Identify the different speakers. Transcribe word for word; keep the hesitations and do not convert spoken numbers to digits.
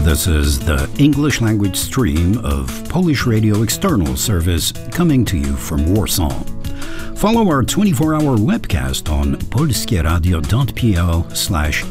Speaker 1: This is the English language stream of Polish Radio External Service coming to you from Warsaw. Follow our twenty-four hour webcast on polskieradio dot p l slash